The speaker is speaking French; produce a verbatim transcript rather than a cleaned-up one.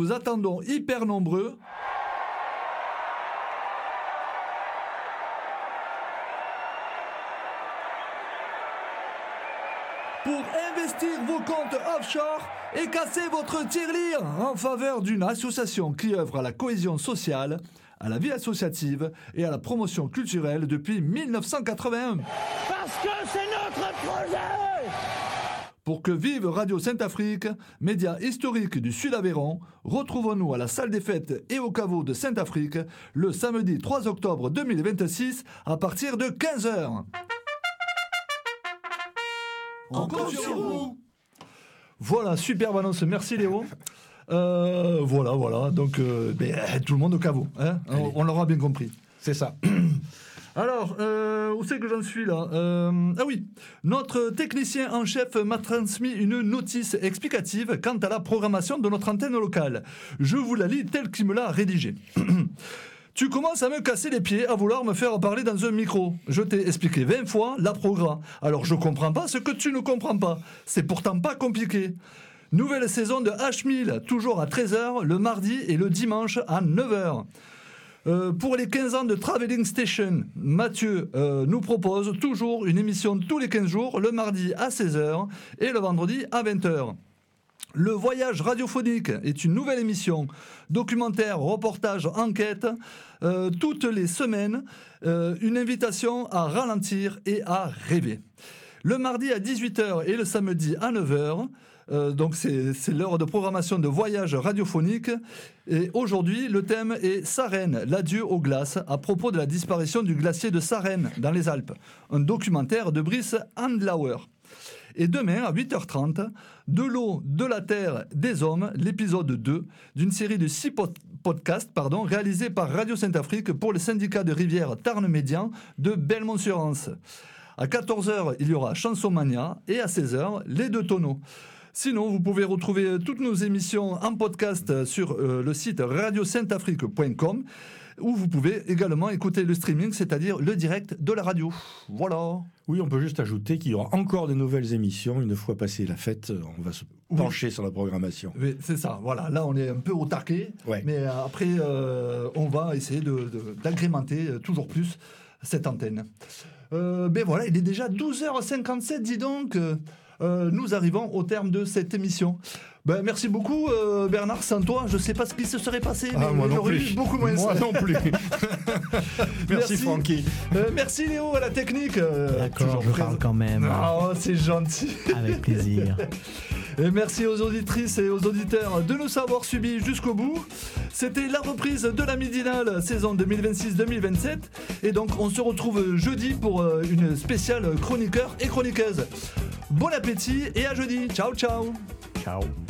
vous attendons hyper nombreux. Pour investir vos comptes offshore et casser votre tirelire en faveur d'une association qui œuvre à la cohésion sociale, à la vie associative et à la promotion culturelle depuis dix-neuf cent quatre-vingt-un. Parce que c'est notre projet! Pour que vive Radio Saint-Afrique, média historique du Sud-Aveyron, retrouvons-nous à la salle des fêtes et au caveau de Saint-Afrique le samedi trois octobre deux mille vingt-six à partir de quinze heures. On compte sur vous. Voilà, superbe annonce. Merci Léo. Euh, voilà, voilà. Donc, euh, ben, tout le monde au caveau. Hein, on, on l'aura bien compris. C'est ça. Alors, euh, où c'est que j'en suis là euh, Ah oui, notre technicien en chef m'a transmis une notice explicative quant à la programmation de notre antenne locale. Je vous la lis telle qu'il me l'a rédigée. Tu commences à me casser les pieds à vouloir me faire parler dans un micro. Je t'ai expliqué vingt fois la progra. Alors je comprends pas ce que tu ne comprends pas. C'est pourtant pas compliqué. Nouvelle saison de H mille, toujours à treize heures, le mardi et le dimanche à neuf heures. Euh, pour les quinze ans de Traveling Station, Mathieu euh, nous propose toujours une émission tous les quinze jours, le mardi à seize heures et le vendredi à vingt heures. Le voyage radiophonique est une nouvelle émission, documentaire, reportage, enquête, euh, toutes les semaines, euh, une invitation à ralentir et à rêver. Le mardi à dix-huit heures et le samedi à neuf heures, euh, donc c'est, c'est l'heure de programmation de voyage radiophonique. Et aujourd'hui, le thème est Sarenne, l'adieu aux glaces, à propos de la disparition du glacier de Sarenne dans les Alpes. Un documentaire de Brice Handlauer. Et demain, à huit heures trente, De l'eau, de la terre, des hommes, l'épisode deux, d'une série de six pod- podcasts pardon, réalisés par Radio Saint-Afrique pour le syndicat de rivière Tarn-Médian de Belmont-sur-Anse. À quatorze heures, il y aura Chansonmania et à seize heures, Les Deux Tonneaux. Sinon, vous pouvez retrouver toutes nos émissions en podcast sur euh, le site radio saint afrique point com où vous pouvez également écouter le streaming, c'est-à-dire le direct de la radio. Voilà. Oui, on peut juste ajouter qu'il y aura encore de nouvelles émissions. Une fois passée la fête, on va se pencher oui. sur la programmation. Oui, c'est ça, voilà. Là, on est un peu au taquet, ouais. mais après, euh, on va essayer de, de, d'agrémenter toujours plus cette antenne. Euh, ben voilà, il est déjà douze heures cinquante-sept, dis donc. Euh, nous arrivons au terme de cette émission. Ben, merci beaucoup euh, Bernard, sans toi je ne sais pas ce qui se serait passé, mais ah, moi non j'aurais plus. eu beaucoup moins. Moi non plus. merci, merci Francky. Euh, merci Léo à la technique. Euh, D'accord, je parle quand même. Oh, c'est gentil. Avec plaisir. Et merci aux auditrices et aux auditeurs de nous avoir suivis jusqu'au bout. C'était la reprise de la Midinale saison deux mille vingt-six deux mille vingt-sept. Et donc on se retrouve jeudi pour une spéciale chroniqueur et chroniqueuse. Bon appétit et à jeudi. Ciao, ciao. Ciao.